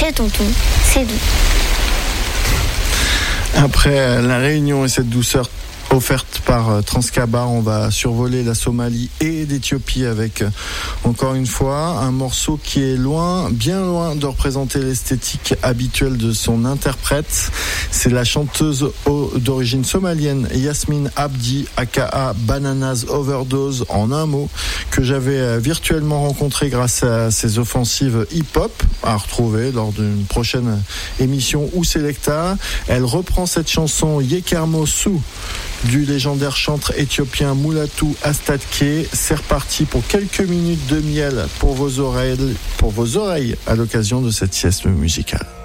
chez tonton, c'est doux. Après la Réunion et cette douceur offerte par Transcabar, on va survoler la Somalie et l'Éthiopie avec, encore une fois, un morceau qui est loin, bien loin de représenter l'esthétique habituelle de son interprète. C'est la chanteuse d'origine somalienne Yasmine Abdi, aka Bananas Overdose, en un mot, que j'avais virtuellement rencontré grâce à ses offensives hip-hop, à retrouver lors d'une prochaine émission ou Selecta. Elle reprend cette chanson Yekermo Su du légendaire chanteur éthiopien Mulatu Astatke. C'est reparti pour quelques minutes de miel pour vos oreilles à l'occasion de cette sieste musicale.